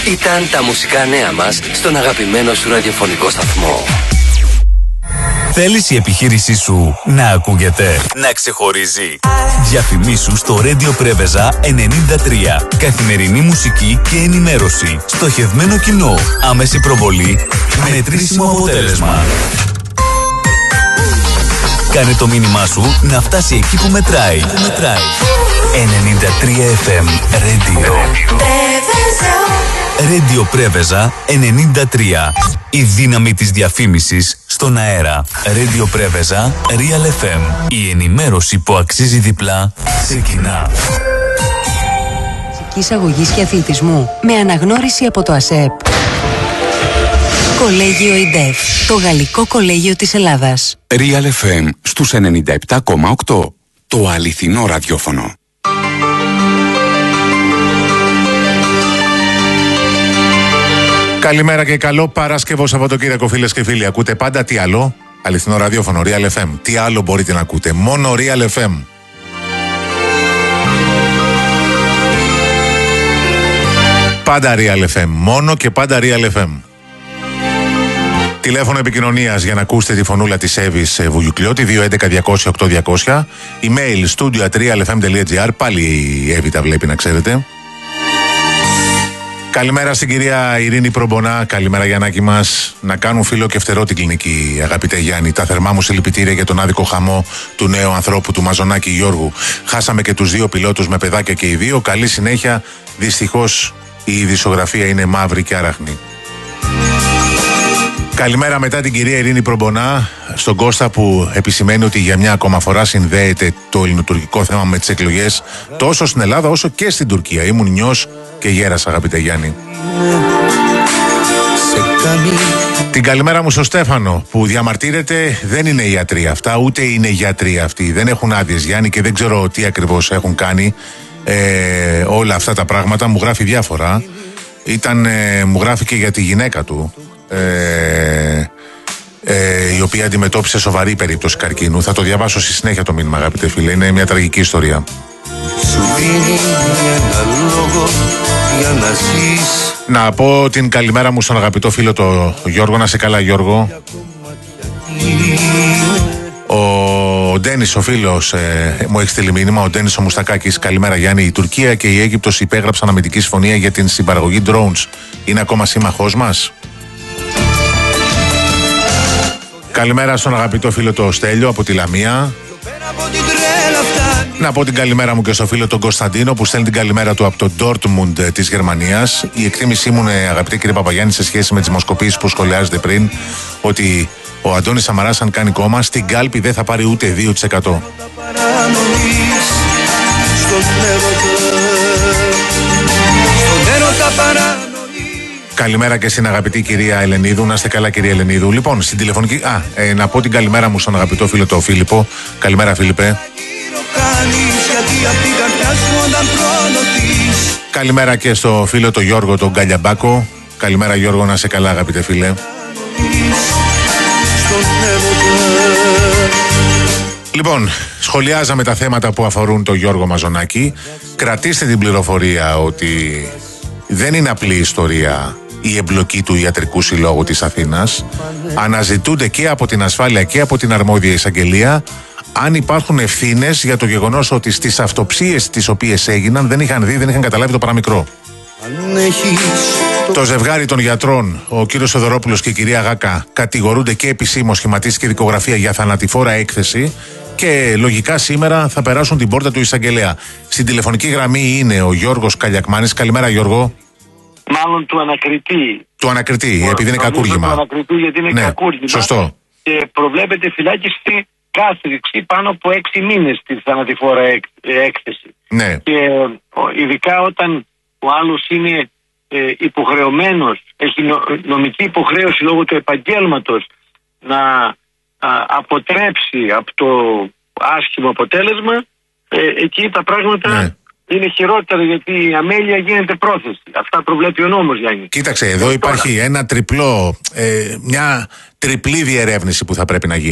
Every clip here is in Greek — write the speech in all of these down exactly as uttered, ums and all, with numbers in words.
Ήταν τα μουσικά νέα μας στον αγαπημένο σου ραδιοφωνικό σταθμό. Θέλεις η επιχείρησή σου να ακούγεται, να ξεχωρίζει? Διαφημίσου στο Radio Preveza ενενήντα τρία. Καθημερινή μουσική και ενημέρωση. Στοχευμένο κοινό. Άμεση προβολή. Μετρήσιμο αποτέλεσμα. Κάνε το μήνυμά σου να φτάσει εκεί που μετράει. Που μετράει. ενενήντα τρία εφ εμ Radio. Radio Preveza ενενήντα τρία. Η δύναμη της διαφήμισης στον αέρα. Radio Preveza Real εφ εμ. Η ενημέρωση που αξίζει διπλά ξεκινά. Μουσικής αγωγής και αθλητισμού με αναγνώριση από το ΑΣΕΠ. Κολέγιο ΙΝΤΕΦ, το γαλλικό κολέγιο της Ελλάδας. Real εφ εμ στους ενενήντα επτά κόμμα οκτώ. Το αληθινό ραδιόφωνο. Καλημέρα και καλό Παρασκευό Σαββατοκύριακο, φίλες και φίλοι. Ακούτε πάντα τι άλλο? Αληθινό ραδιόφωνο, Real εφ εμ. Τι άλλο μπορείτε να ακούτε? Μόνο Real εφ εμ. Πάντα Real εφ εμ. Μόνο και πάντα Real εφ εμ. Τηλέφωνο επικοινωνίας για να ακούσετε τη φωνούλα της Εύης Βουγιουκλιώτη δύο έντεκα διακόσια οκτώ διακόσια. Email studio at realfm.gr. Πάλι η Εύη τα βλέπει, να ξέρετε. Καλημέρα στην κυρία Ειρήνη Προμπονά. Καλημέρα, Γιαννάκη μας. Να κάνουν φίλο και φτερό την κλινική, αγαπητέ Γιάννη. Τα θερμά μου συλληπιτήρια για τον άδικο χαμό του νέου ανθρώπου, του Μαζονάκη Γιώργου. Χάσαμε και τους δύο πιλότους με παιδάκια και οι δύο. Καλή συνέχεια. Δυστυχώς η ειδησιογραφία είναι μαύρη και άραχνη. Καλημέρα μετά την κυρία Ειρήνη Προμπονά στον Κώστα, που επισημαίνει ότι για μια ακόμα φορά συνδέεται το ελληνοτουρκικό θέμα με τις εκλογές τόσο στην Ελλάδα όσο και στην Τουρκία. Ήμουν νιός και γέρασα, αγαπητέ Γιάννη. Την καλημέρα μου στο Στέφανο, που διαμαρτύρεται. Δεν είναι ιατροί αυτά, ούτε είναι γιατροί αυτοί. Δεν έχουν άδειες, Γιάννη, και δεν ξέρω τι ακριβώς έχουν κάνει ε, όλα αυτά τα πράγματα. Μου γράφει διάφορα. Ήταν, ε, μου γράφει και για τη γυναίκα του, Ε, ε, η οποία αντιμετώπισε σοβαρή περίπτωση καρκίνου. Θα το διαβάσω στη συνέχεια το μήνυμα, αγαπητέ φίλε. Είναι μια τραγική ιστορία. Να, να πω την καλημέρα μου στον αγαπητό φίλο το Γιώργο. Να σε καλά, Γιώργο. Ο Ντένις, ο φίλος, ε, μου έχει στείλει μήνυμα. Ο Ντένις ο Μουστακάκης. Καλημέρα, Γιάννη. Η Τουρκία και η Αίγυπτος υπέγραψαν αμυντική συμφωνία για την συμπαραγωγή drones. Είναι ακόμα σύμμαχός μας? Καλημέρα στον αγαπητό φίλο το Στέλιο από τη Λαμία. Να πω την καλημέρα μου και στο φίλο τον Κωνσταντίνο, που στέλνει την καλημέρα του από το Dortmund της Γερμανίας. Η εκτίμησή μου, αγαπητέ κύριε Παπαγιάννη, σε σχέση με τις δημοσκοπήσεις που σχολιάζετε πριν, ότι ο Αντώνης Σαμαράς, αν κάνει κόμμα, στην κάλπη δεν θα πάρει ούτε δύο τοις εκατό. Καλημέρα και στην αγαπητή κυρία Ελενίδου. Να είστε καλά, κυρία Ελενίδου. Λοιπόν, στην τηλεφωνική. Α, ε, να πω την καλημέρα μου στον αγαπητό φίλο το Φίλιππο. Καλημέρα, Φίλιππε. Καλημέρα και στο φίλο το Γιώργο τον Γκαλιαμπάκο. Καλημέρα, Γιώργο, να είστε καλά, αγαπητέ φίλε. Λοιπόν, σχολιάζαμε τα θέματα που αφορούν τον Γιώργο Μαζονάκη. Κρατήστε την πληροφορία ότι δεν είναι απλή ιστορία η εμπλοκή του Ιατρικού Συλλόγου της Αθήνας. Αναζητούνται και από την ασφάλεια και από την αρμόδια εισαγγελία αν υπάρχουν ευθύνες για το γεγονός ότι στις αυτοψίες τις οποίες έγιναν δεν είχαν δει, δεν είχαν καταλάβει το παραμικρό. Το ζευγάρι των γιατρών, ο κύριος Σοδωρόπουλος και η κυρία Γάκα, κατηγορούνται και επισήμως, σχηματίστηκε δικογραφία για θανατηφόρα έκθεση και λογικά σήμερα θα περάσουν την πόρτα του εισαγγελέα. Στην τηλεφωνική γραμμή είναι ο Γιώργος Καλιακμάνης. Καλημέρα, Γιώργο. Μάλλον του ανακριτή. Του ανακριτή, επειδή είναι κακούργημα. Του ανακριτή, γιατί είναι ναι, κακούργημα. Σωστό. Και προβλέπεται φυλάκιση κάθριξη πάνω από έξι μήνες στη θανατηφόρα έκθεση. Ναι. Και ειδικά όταν ο άλλος είναι ε, υποχρεωμένος, έχει νομική υποχρέωση λόγω του επαγγέλματος να α, αποτρέψει από το άσχημο αποτέλεσμα, ε, εκεί τα πράγματα ναι. είναι χειρότερα, γιατί η αμέλεια γίνεται πρόθεση. Αυτά προβλέπει ο νόμος, Γιάννη. Κοίταξε, εδώ υπάρχει ένα τριπλό, ε, μια τριπλή διερεύνηση που θα πρέπει να γίνει. Το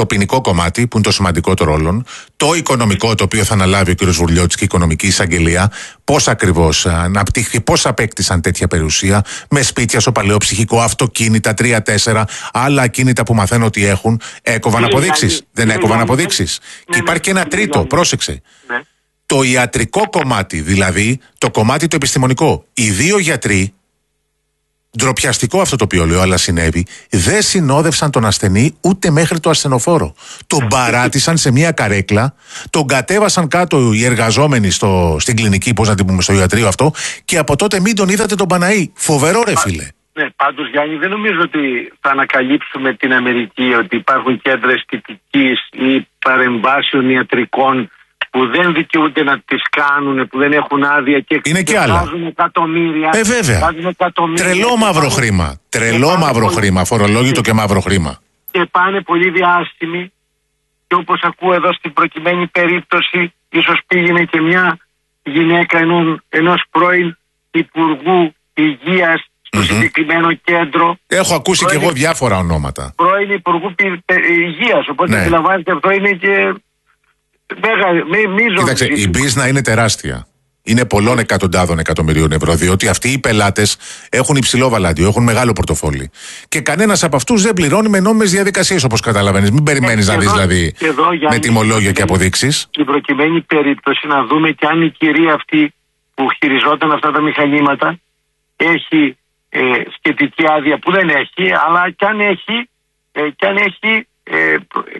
το ποινικό κομμάτι, που είναι το σημαντικότερο όλων, το οικονομικό, το οποίο θα αναλάβει ο κ. Βουρλιώτης και η οικονομική εισαγγελία, πώς ακριβώς αναπτύχθη, πώς απέκτησαν τέτοια περιουσία, με σπίτια στο παλαιόψυχικό, αυτοκίνητα, τρία τέσσερα, άλλα ακίνητα που μαθαίνω ότι έχουν. Έκοβαν αποδείξεις. Δεν έκοβαν αποδείξεις. Και υπάρχει και ένα τρίτο, πρόσεξε. Το ιατρικό κομμάτι, δηλαδή το κομμάτι το επιστημονικό. Οι δύο γιατροί, ντροπιαστικό αυτό το οποίο λέω, αλλά συνέβη, δεν συνόδευσαν τον ασθενή ούτε μέχρι το ασθενοφόρο. Τον παράτησαν σε μια καρέκλα, τον κατέβασαν κάτω οι εργαζόμενοι στο, στην κλινική, πώς να την πούμε, στο ιατρείο αυτό, και από τότε μην τον είδατε τον Παναή. Φοβερό, ρε φίλε. Ναι, πάντως, Γιάννη, δεν νομίζω ότι θα ανακαλύψουμε την Αμερική, ότι υπάρχουν κέντρα αισθητικής ή παρεμβάσεων ιατρικών που δεν δικαιούνται να τις κάνουν, που δεν έχουν άδεια και βάζουν εκατομμύρια. Ε, βέβαια. Εκατομμύρια, τρελό μαύρο χρήμα. Τρελό μαύρο πολύ... χρήμα. Φορολόγητο και μαύρο χρήμα. Και πάνε πολύ διάσημοι. Και όπως ακούω εδώ στην προκειμένη περίπτωση, ίσως πήγαινε και μια γυναίκα ενός, ενός πρώην Υπουργού Υγείας στο mm-hmm. συγκεκριμένο κέντρο. Έχω ακούσει πρώην, και εγώ διάφορα ονόματα. Πρώην Υπουργού Υγείας. Οπότε ναι. Αντιλαμβάνεστε, αυτό είναι και. Κοίταξε, η μπίζνα είναι τεράστια. Είναι πολλών εκατοντάδων εκατομμυρίων ευρώ, διότι αυτοί οι πελάτες έχουν υψηλό βαλάντιο, έχουν μεγάλο πορτοφόλι. Και κανένας από αυτούς δεν πληρώνει με νόμιμες διαδικασίες, όπως καταλαβαίνεις. Μην περιμένεις ε, να δεις δηλαδή εδώ, με τιμολόγια και αποδείξεις. Στην προκειμένη περίπτωση να δούμε και αν η κυρία αυτή που χειριζόταν αυτά τα μηχανήματα έχει ε, σχετική άδεια, που δεν έχει, αλλά και αν έχει, ε, και αν έχει ε,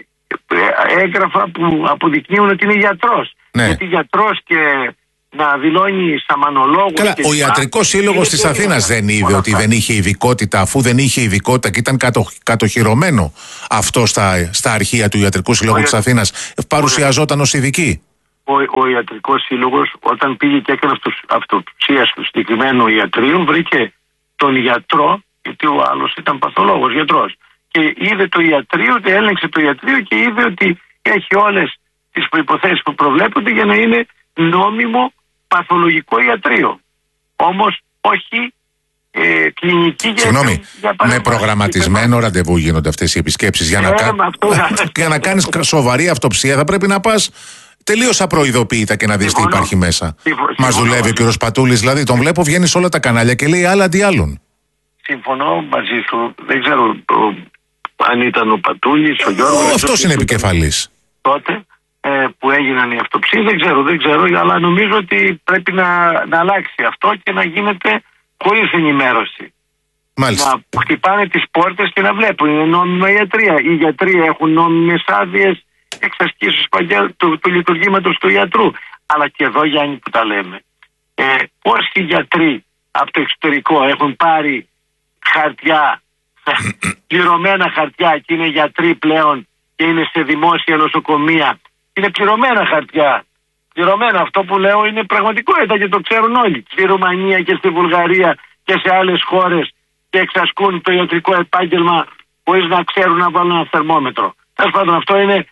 έγγραφα που αποδεικνύουν ότι είναι γιατρός. Ναι. Γιατί γιατρός και να δηλώνει σαμανολόγος. Καλά, ο Ιατρικός Σύλλογος της Αθήνας δεν είδε ότι δεν είχε ειδικότητα, αφού δεν είχε ειδικότητα και ήταν κατο, κατοχυρωμένο αυτό στα, στα αρχεία του Ιατρικού Συλλόγου της Αθήνας, παρουσιαζόταν ως ειδική. Ο, ο Ιατρικός Σύλλογος, όταν πήγε και έκανε αυτοψία στο συγκεκριμένο ιατρείο, βρήκε τον γιατρό, γιατί ο άλλος ήταν παθολόγος, γιατρός. Και είδε το ιατρείο, έλεγξε το ιατρείο και είδε ότι έχει όλες τις προϋποθέσεις που προβλέπονται για να είναι νόμιμο παθολογικό ιατρείο. Όμως όχι ε, κλινική για, Συγγνώμη, για με προγραμματισμένο ραντεβού γίνονται αυτές οι επισκέψεις. Για, ε, να, κα... για να κάνεις σοβαρή αυτοψία θα πρέπει να πας τελείως απροειδοποίητα και να δεις τι υπάρχει μέσα. Μας δουλεύει ο κύριος Πατούλης, δηλαδή τον βλέπω βγαίνει σε όλα τα κανάλια και λέει άλλα αντί άλλων. Συμφωνώ μαζί σου. Δεν ξέρω ο, αν ήταν ο Πατούλης, ο Γιώργος. Αυτός είναι επικεφαλής. Τότε ε, που έγιναν οι αυτοψίες, δεν ξέρω, δεν ξέρω, αλλά νομίζω ότι πρέπει να, να αλλάξει αυτό και να γίνεται χωρίς ενημέρωση. Μάλιστα. Να χτυπάνε τις πόρτες και να βλέπουν. Είναι νόμιμα ιατρία. Οι γιατροί έχουν νόμιμες άδειες εξασκήσεως του, του λειτουργήματος του ιατρού. Αλλά και εδώ, Γιάννη, που τα λέμε. Ε, όσοι γιατροί από το εξωτερικό έχουν πάρει χαρτιά, πληρωμένα χαρτιά και είναι γιατροί πλέον και είναι σε δημόσια νοσοκομεία. Είναι πληρωμένα χαρτιά. Πληρωμένα, αυτό που λέω είναι πραγματικότητα και το ξέρουν όλοι. Στη Ρουμανία και στη Βουλγαρία και σε άλλες χώρες και εξασκούν το ιατρικό επάγγελμα χωρίς να ξέρουν να βάλουν ένα θερμόμετρο. Τέλος πάντων, αυτό είναι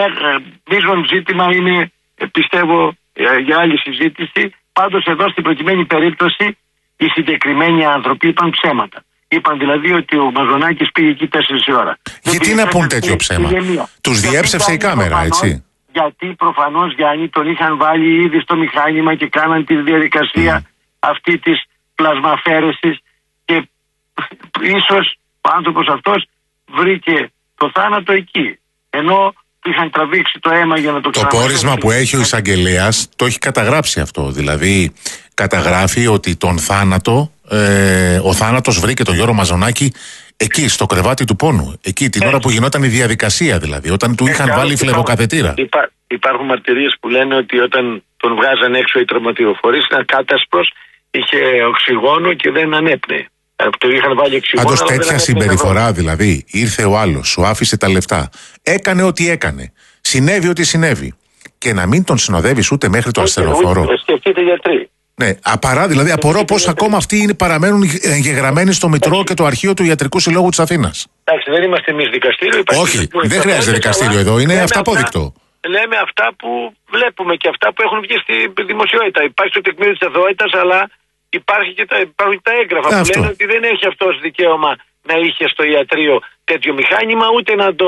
μείζον ζήτημα, είναι πιστεύω για άλλη συζήτηση. Πάντως εδώ στην προκειμένη περίπτωση οι συγκεκριμένοι άνθρωποι είπαν ψέματα. Είπαν δηλαδή ότι ο Μαζονάκης πήγε εκεί τέσσερις ώρα. Γιατί να πούν τέτοιο ψέμα? Τους διέψευσε η κάμερα, προφανώς, έτσι. Γιατί προφανώς, Γιάννη, τον είχαν βάλει ήδη στο μηχάνημα και κάναν τη διαδικασία mm. αυτή της πλασμαφέρεσης και ίσως ο άνθρωπος αυτός βρήκε το θάνατο εκεί. Ενώ είχαν τραβήξει το αίμα για να το ξαναφέρει. Το πόρισμα που έχει ο εισαγγελέας το έχει καταγράψει αυτό. Δηλαδή καταγράφει ότι τον θάνατο, ε, ο θάνατος βρήκε τον Γιώργο Μαζονάκη εκεί, στο κρεβάτι του πόνου. Εκεί την ε. ώρα που γινόταν η διαδικασία, δηλαδή, όταν του ε, είχαν βάλει υπά, φλεβοκαθετήρα. Υπά, υπάρχουν μαρτυρίες που λένε ότι όταν τον βγάζαν έξω οι τραυματιοφορείς ήταν κάτασπρος, είχε οξυγόνο και δεν ανέπνεε. Το είχαν βάλει εξηγόνα. Πάντως τέτοια συμπεριφορά, δηλαδή, ήρθε ο άλλος, σου άφησε τα λεφτά, έκανε ό,τι έκανε, συνέβη ό,τι συνέβη, και να μην τον συνοδεύεις ούτε μέχρι το ασθενοφόρο. Σκεφτείτε γιατροί. Ναι, απαρά, δηλαδή απορώ πώς ακόμα αυτοί είναι, παραμένουν εγγεγραμμένοι στο Μητρό και το αρχείο του Ιατρικού Συλλόγου της Αθήνας. Εντάξει, δεν είμαστε εμείς δικαστήριο. Όχι, δεν χρειάζεται δικαστήριο εδώ, είναι αυταπόδεικτο. Λέμε αυτά που βλέπουμε και αυτά που έχουν βγει στη δημοσιότητα. Υπάρχει το τεκμήριο της αθωότητας, αλλά υπάρχει και τα, υπάρχουν τα έγγραφα που αυτό λένε ότι δεν έχει αυτός δικαίωμα να είχε στο ιατρείο τέτοιο μηχάνημα, ούτε να το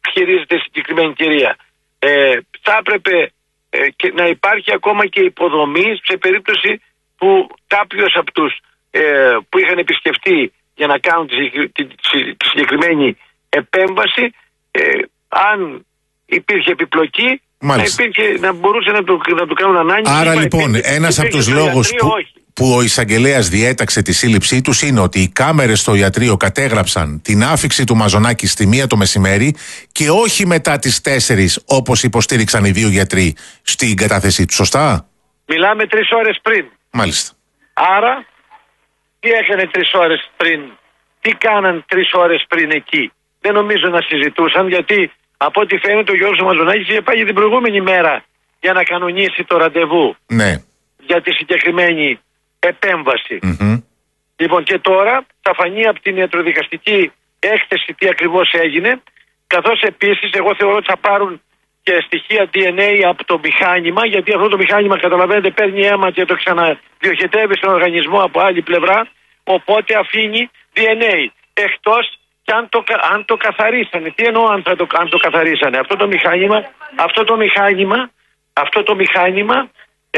χειρίζεται η συγκεκριμένη κυρία. Ε, θα έπρεπε ε, και να υπάρχει ακόμα και υποδομή σε περίπτωση που κάποιος από τους ε, που είχαν επισκεφτεί για να κάνουν τη, τη, τη, τη συγκεκριμένη επέμβαση, ε, αν υπήρχε επιπλοκή, να, υπήρχε, να μπορούσε να το, να το κάνουν ανάγκη. Άρα λοιπόν, ένας από τους λόγους που, που ο εισαγγελέας διέταξε τη σύλληψή τους είναι ότι οι κάμερες στο ιατρείο κατέγραψαν την άφιξη του Μαζονάκη στη μία το μεσημέρι και όχι μετά τις τέσσερις όπως υποστήριξαν οι δύο γιατροί στην κατάθεσή τους. Σωστά? Μιλάμε τρεις ώρες πριν. Μάλιστα. Άρα, τι έκανε τρεις ώρες πριν, τι κάναν τρεις ώρες πριν εκεί? Δεν νομίζω να συζητούσαν, γιατί από ό,τι φαίνεται ο Γιώργος Μαζονάκης είχε πάει την προηγούμενη μέρα για να κανονίσει το ραντεβού, ναι, για τη συγκεκριμένη επέμβαση. Mm-hmm. Λοιπόν, και τώρα θα φανεί από την ιατροδικαστική έκθεση τι ακριβώς έγινε, καθώς επίσης εγώ θεωρώ ότι θα πάρουν και στοιχεία ντι εν έι από το μηχάνημα, γιατί αυτό το μηχάνημα, καταλαβαίνετε, παίρνει αίμα και το ξαναδιοχετεύει στον οργανισμό από άλλη πλευρά, οπότε αφήνει ντι εν έι. Εκτός και αν το, αν το καθαρίσανε. Τι εννοώ αν, θα το, αν το καθαρίσανε? Αυτό το μηχάνημα, αυτό το μηχάνημα, αυτό το μηχάνημα ε,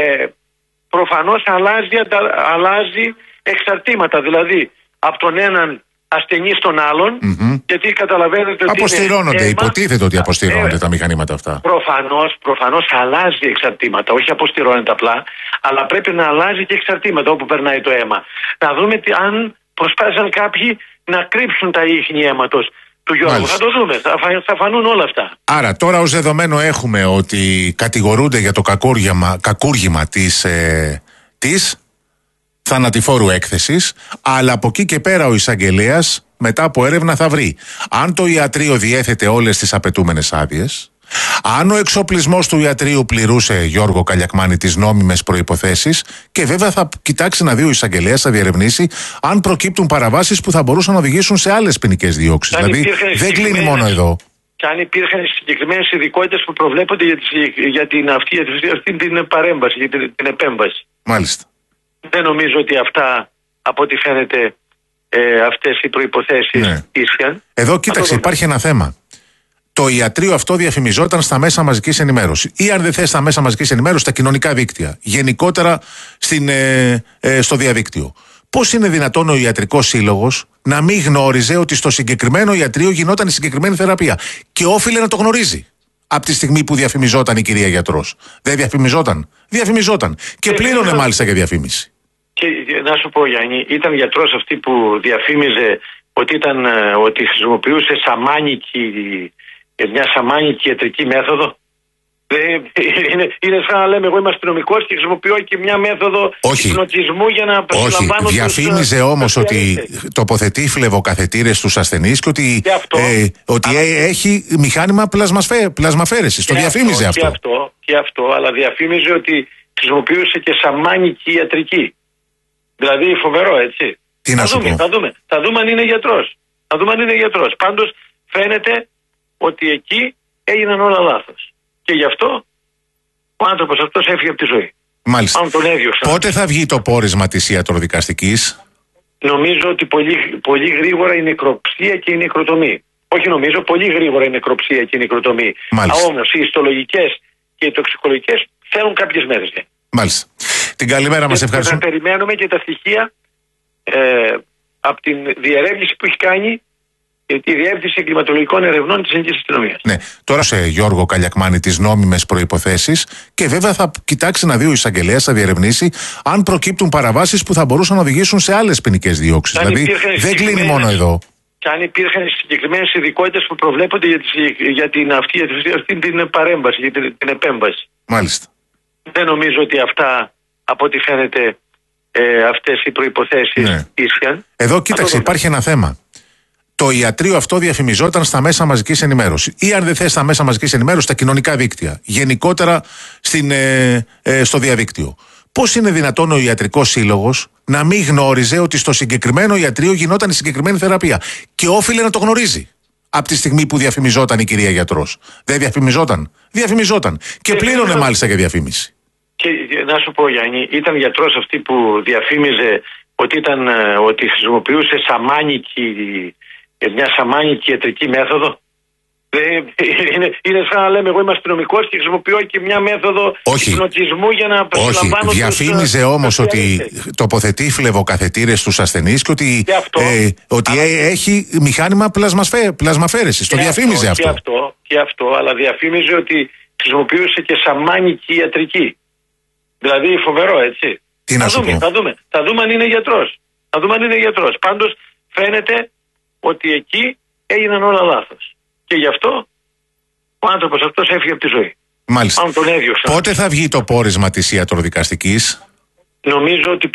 προφανώς αλλάζει, αλλάζει εξαρτήματα. Δηλαδή από τον έναν ασθενή στον άλλον, mm-hmm. γιατί καταλαβαίνετε ότι αποστηρώνονται, είναι υποτίθεται ότι αποστηρώνονται ε, τα μηχανήματα αυτά. Προφανώς, προφανώς αλλάζει εξαρτήματα, όχι αποστηρώνεται απλά, αλλά πρέπει να αλλάζει και εξαρτήματα όπου περνάει το αίμα. Να δούμε τι, αν προσπάθησαν κάποιοι να κρύψουν τα ίχνη αίματος του Γιώργου. Μάλιστα. Θα το δούμε, θα, θα φανούν όλα αυτά. Άρα τώρα ως δεδομένο έχουμε ότι κατηγορούνται για το κακούργημα, κακούργημα της, ε, της θανατηφόρου έκθεσης, αλλά από εκεί και πέρα ο εισαγγελέας μετά από έρευνα θα βρει αν το ιατρείο διέθετε όλες τις απαιτούμενες άδειες, αν ο εξοπλισμός του ιατρείου πληρούσε, Γιώργο Καλιακμάνη, τις νόμιμες προϋποθέσεις, και βέβαια θα κοιτάξει να δει ο εισαγγελέας, θα διερευνήσει αν προκύπτουν παραβάσεις που θα μπορούσαν να οδηγήσουν σε άλλες ποινικές διώξεις. Δηλαδή δεν κλείνει μόνο εδώ. Και αν υπήρχαν συγκεκριμένες ειδικότητες που προβλέπονται για, τη, για την αυτή, για αυτή την παρέμβαση, για την, την επέμβαση. Μάλιστα. Δεν νομίζω ότι αυτά, από ό,τι φαίνεται, ε, αυτές οι προϋποθέσεις ναι. ίσχυαν. Εδώ κοίταξε, υπάρχει ένα θέμα. Το ιατρείο αυτό διαφημιζόταν στα μέσα μαζικής ενημέρωσης, ή αν δεν θες στα μέσα μαζικής ενημέρωσης, στα κοινωνικά δίκτυα, γενικότερα στην, ε, ε, στο διαδίκτυο. Πώς είναι δυνατόν ο ιατρικός σύλλογος να μην γνώριζε ότι στο συγκεκριμένο ιατρείο γινόταν η συγκεκριμένη θεραπεία και όφιλε να το γνωρίζει από τη στιγμή που διαφημιζόταν η κυρία γιατρός? Δεν διαφημιζόταν? Διαφημιζόταν. Και πλήρωνε μάλιστα για διαφήμιση. Και να σου πω, Γιάννη, ήταν γιατρός αυτή που διαφήμιζε ότι, ήταν, ότι χρησιμοποιούσε σαμάνικη, μια σαμάνικη ιατρική μέθοδο. Είναι, είναι σαν να λέμε εγώ είμαι αστυνομικός και χρησιμοποιώ και μια μέθοδο υπνοτισμού για να προσλαμβάνω. Όχι, διαφήμιζε τους, όμως τους ότι τοποθετεί φλεβοκαθετήρες στους ασθενείς και ότι, και αυτό, ε, ότι αλλά... έχει μηχάνημα πλασμαφέ, πλασμαφέρεσης. Το διαφήμιζε αυτό. Και αυτό, και αυτό, αλλά διαφήμιζε ότι χρησιμοποιούσε και σαμάνικη ιατρική. Δηλαδή φοβερό, έτσι. Τι να θα, σου δούμε, πω. θα δούμε, θα δούμε αν είναι γιατρός. Θα δούμε αν είναι γιατρός. Πάντως φαίνεται ότι εκεί έγιναν όλα λάθος. Και γι' αυτό ο άνθρωπος αυτός έφυγε από τη ζωή. Μάλιστα. Αν τον έδιωξαν. Πότε θα βγει το πόρισμα της ιατροδικαστικής? Νομίζω ότι πολύ, πολύ γρήγορα η νεκροψία και η νεκροτομή. Όχι νομίζω, πολύ γρήγορα η νεκροψία και η νεκροτομή. Όμως οι ιστολογικές και οι τοξικολογικές θέλουν κάποιες μέρες. Μάλιστα. Την καλημέρα μας, ευχαριστώ. Να περιμένουμε και τα στοιχεία ε, από την διερεύνηση που έχει κάνει τη Διεύθυνση Εγκληματολογικών Ερευνών της Ελληνικής Αστυνομίας. Ναι. Τώρα σε Γιώργο Καλιακμάνη τις νόμιμες προϋποθέσεις και βέβαια θα κοιτάξει να δει ο εισαγγελέας, θα διερευνήσει αν προκύπτουν παραβάσεις που θα μπορούσαν να οδηγήσουν σε άλλες ποινικές διώξεις. Δηλαδή δεν κλείνει μόνο εδώ. Και αν υπήρχαν συγκεκριμένες ειδικότητες που προβλέπονται για, τις, για την αυτή, για αυτή την παρέμβαση, για την, την επέμβαση. Μάλιστα. Δεν νομίζω ότι αυτά, από ό,τι φαίνεται, ε, αυτές οι προϋποθέσεις ναι. ίσχυαν. Εδώ κοίταξε, υπάρχει ένα θέμα. Το ιατρείο αυτό διαφημιζόταν στα μέσα μαζικής ενημέρωσης, ή αν δεν θες στα μέσα μαζικής ενημέρωσης, στα κοινωνικά δίκτυα, γενικότερα στην, ε, ε, στο διαδίκτυο. Πώς είναι δυνατόν ο ιατρικός σύλλογος να μην γνώριζε ότι στο συγκεκριμένο ιατρείο γινόταν η συγκεκριμένη θεραπεία και όφιλε να το γνωρίζει από τη στιγμή που διαφημιζόταν η κυρία γιατρός? Δεν διαφημιζόταν? Διαφημιζόταν. Και πλήρωνε μάλιστα για διαφήμιση. Και να σου πω, Γιάννη, ήταν γιατρός αυτή που διαφήμιζε ότι, ήταν, ότι χρησιμοποιούσε σαμάνικη, μια σαμάνικη ιατρική μέθοδο. Είναι, είναι σαν να λέμε εγώ είμαι αστυνομικός και χρησιμοποιώ και μια μέθοδο υπνοτισμού για να προσλαμβάνω. Όχι, διαφήμιζε όμως ότι τοποθετεί φλεβοκαθετήρες στους ασθενείς και ότι, και αυτό, ε, ότι αλλά... έχει μηχάνημα πλασμαφέ, πλασμαφέρεσης. Το διαφήμιζε αυτό. Και αυτό, και αυτό, αλλά διαφήμιζε ότι χρησιμοποιούσε και σαμάνικη ιατρική. Δηλαδή φοβερό, έτσι. Τι να θα, σου δούμε, πω. θα δούμε, θα δούμε αν είναι γιατρός. Θα δούμε αν είναι γιατρός. Πάντως φαίνεται ότι εκεί έγιναν όλα λάθος. Και γι' αυτό ο άνθρωπος αυτός έφυγε από τη ζωή. Μάλιστα. Αν τον έδιωξαν. Πότε θα βγει το πόρισμα της ιατροδικαστικής? Νομίζω ότι